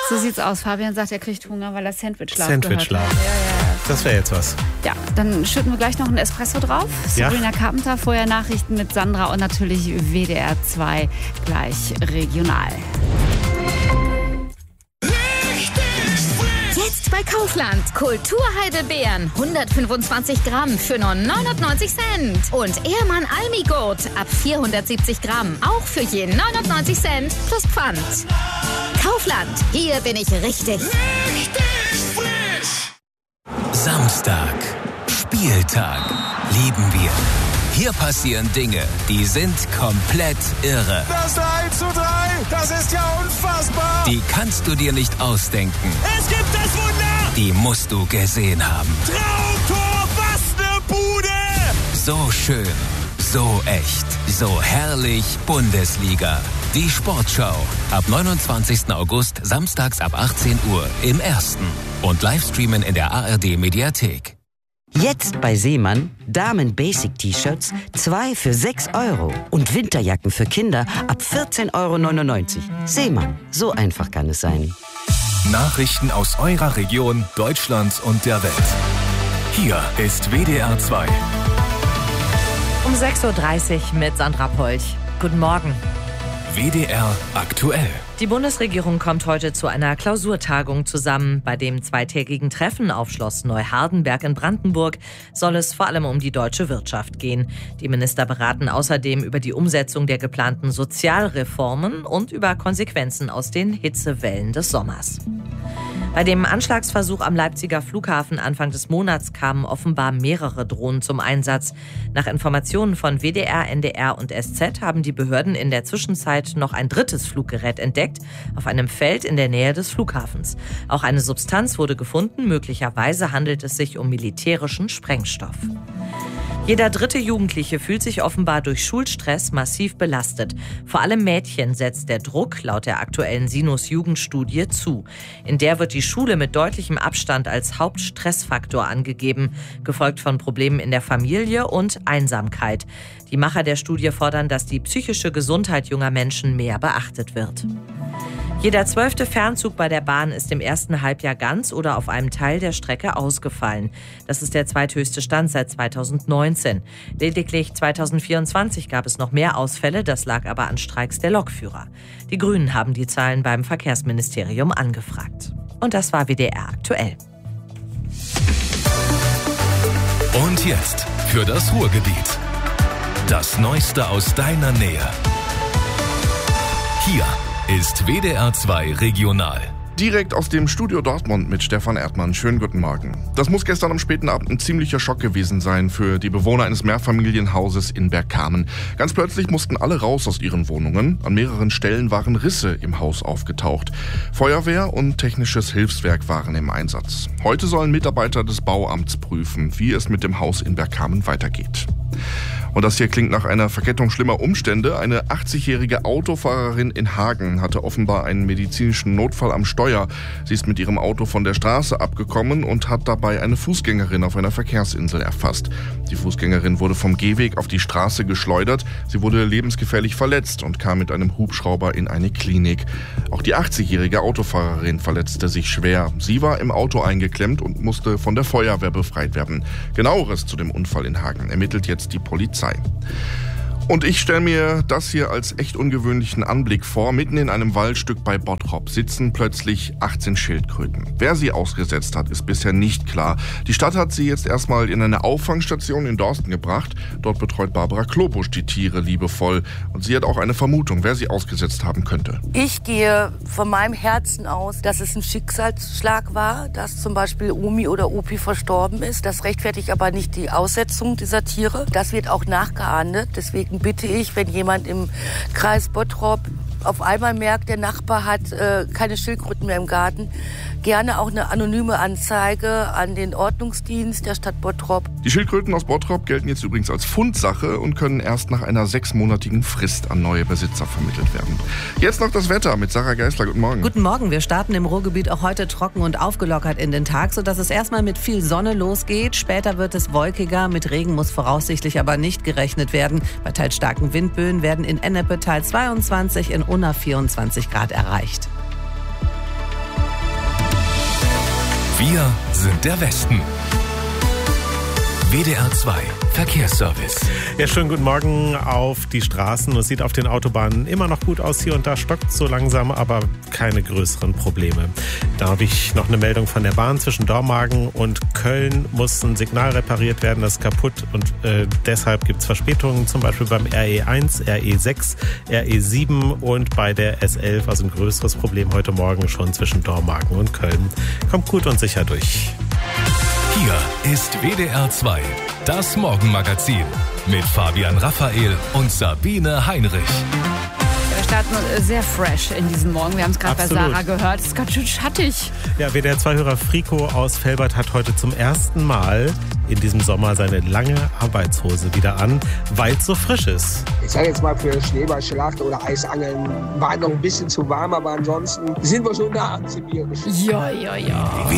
So sieht's aus. Fabian sagt, er kriegt Hunger, weil er Sandwich-Schlaf Sandwich-Schlaf. gehört hat. Ja. Das wäre jetzt was. Ja, dann schütten wir gleich noch einen Espresso drauf. Ja. Sabrina Carpenter, vorher Nachrichten mit Sandra und natürlich WDR 2 gleich regional. Jetzt bei Kaufland. Kulturheidelbeeren 125 Gramm für nur 99 Cent. Und Ehrmann Almigurt ab 470 Gramm. Auch für je 99 Cent plus Pfand. Kaufland. Hier bin ich richtig. Samstag. Spieltag. Lieben wir. Hier passieren Dinge, die sind komplett irre. Das 3:3, das ist ja unfassbar. Die kannst du dir nicht ausdenken. Es gibt das Wunder. Die musst du gesehen haben. Traumtor, was ne Bude. So schön, so echt, so herrlich Bundesliga. Die Sportschau. Ab 29. August, samstags ab 18 Uhr im Ersten. Und Livestreamen in der ARD-Mediathek. Jetzt bei Seemann Damen-Basic-T-Shirts 2 für 6 € und Winterjacken für Kinder ab 14,99 €. Seemann, so einfach kann es sein. Nachrichten aus eurer Region, Deutschland und der Welt. Hier ist WDR 2. Um 6:30 Uhr mit Sandra Polch. Guten Morgen. WDR aktuell. Die Bundesregierung kommt heute zu einer Klausurtagung zusammen. Bei dem zweitägigen Treffen auf Schloss Neuhardenberg in Brandenburg soll es vor allem um die deutsche Wirtschaft gehen. Die Minister beraten außerdem über die Umsetzung der geplanten Sozialreformen und über Konsequenzen aus den Hitzewellen des Sommers. Bei dem Anschlagsversuch am Leipziger Flughafen Anfang des Monats kamen offenbar mehrere Drohnen zum Einsatz. Nach Informationen von WDR, NDR und SZ haben die Behörden in der Zwischenzeit noch ein drittes Fluggerät entdeckt, auf einem Feld in der Nähe des Flughafens. Auch eine Substanz wurde gefunden, möglicherweise handelt es sich um militärischen Sprengstoff. Jeder dritte Jugendliche fühlt sich offenbar durch Schulstress massiv belastet. Vor allem Mädchen setzt der Druck laut der aktuellen Sinus-Jugendstudie zu. In der wird die Schule mit deutlichem Abstand als Hauptstressfaktor angegeben, gefolgt von Problemen in der Familie und Einsamkeit. Die Macher der Studie fordern, dass die psychische Gesundheit junger Menschen mehr beachtet wird. Jeder 12. Fernzug bei der Bahn ist im ersten Halbjahr ganz oder auf einem Teil der Strecke ausgefallen. Das ist der zweithöchste Stand seit 2019. Lediglich 2024 gab es noch mehr Ausfälle, das lag aber an Streiks der Lokführer. Die Grünen haben die Zahlen beim Verkehrsministerium angefragt. Und das war WDR aktuell. Und jetzt für das Ruhrgebiet. Das Neueste aus deiner Nähe. Hier ist WDR 2 regional. Direkt aus dem Studio Dortmund mit Stefan Erdmann. Schönen guten Morgen. Das muss gestern am späten Abend ein ziemlicher Schock gewesen sein für die Bewohner eines Mehrfamilienhauses in Bergkamen. Ganz plötzlich mussten alle raus aus ihren Wohnungen. An mehreren Stellen waren Risse im Haus aufgetaucht. Feuerwehr und technisches Hilfswerk waren im Einsatz. Heute sollen Mitarbeiter des Bauamts prüfen, wie es mit dem Haus in Bergkamen weitergeht. Und das hier klingt nach einer Verkettung schlimmer Umstände. Eine 80-jährige Autofahrerin in Hagen hatte offenbar einen medizinischen Notfall am Steuer. Sie ist mit ihrem Auto von der Straße abgekommen und hat dabei eine Fußgängerin auf einer Verkehrsinsel erfasst. Die Fußgängerin wurde vom Gehweg auf die Straße geschleudert. Sie wurde lebensgefährlich verletzt und kam mit einem Hubschrauber in eine Klinik. Auch die 80-jährige Autofahrerin verletzte sich schwer. Sie war im Auto eingeklemmt und musste von der Feuerwehr befreit werden. Genaueres zu dem Unfall in Hagen ermittelt jetzt die Polizei. Und ich stelle mir das hier als echt ungewöhnlichen Anblick vor. Mitten in einem Waldstück bei Bottrop sitzen plötzlich 18 Schildkröten. Wer sie ausgesetzt hat, ist bisher nicht klar. Die Stadt hat sie jetzt erstmal in eine Auffangstation in Dorsten gebracht. Dort betreut Barbara Klobusch die Tiere liebevoll. Und sie hat auch eine Vermutung, wer sie ausgesetzt haben könnte. Ich gehe von meinem Herzen aus, dass es ein Schicksalsschlag war, dass zum Beispiel Omi oder Opi verstorben ist. Das rechtfertigt aber nicht die Aussetzung dieser Tiere. Das wird auch nachgeahndet. Deswegen bitte ich, wenn jemand im Kreis Bottrop auf einmal merkt, der Nachbar hat keine Schildkröten mehr im Garten, gerne auch eine anonyme Anzeige an den Ordnungsdienst der Stadt Bottrop. Die Schildkröten aus Bottrop gelten jetzt übrigens als Fundsache und können erst nach einer 6-monatigen Frist an neue Besitzer vermittelt werden. Jetzt noch das Wetter mit Sarah Geisler. Guten Morgen. Guten Morgen. Wir starten im Ruhrgebiet auch heute trocken und aufgelockert in den Tag, sodass es erstmal mit viel Sonne losgeht. Später wird es wolkiger. Mit Regen muss voraussichtlich aber nicht gerechnet werden. Bei teils starken Windböen werden in Ennepe teils 22, in Unna 24 Grad erreicht. Wir sind der Westen. WDR 2 Verkehrsservice. Ja, schönen guten Morgen auf die Straßen. Es sieht auf den Autobahnen immer noch gut aus. Hier und da stockt so langsam, aber keine größeren Probleme. Da habe ich noch eine Meldung von der Bahn. Zwischen Dormagen und Köln muss ein Signal repariert werden. Das ist kaputt und deshalb gibt es Verspätungen. Zum Beispiel beim RE1, RE6, RE7 und bei der S11. Also ein größeres Problem heute Morgen schon zwischen Dormagen und Köln. Kommt gut und sicher durch. Hier ist WDR 2, das Morgenmagazin mit Fabian Raphael und Sabine Heinrich. Wir starten sehr fresh in diesen Morgen. Wir haben es gerade bei Sarah gehört. Es ist ganz schön schattig. Ja, WDR-2-Hörer Friko aus Velbert hat heute zum ersten Mal in diesem Sommer seine lange Arbeitshose wieder an, weil es so frisch ist. Ich sage jetzt mal, für Schneeballschlacht oder Eisangeln war noch ein bisschen zu warm, aber ansonsten sind wir schon nah am Sibirischen. Ja.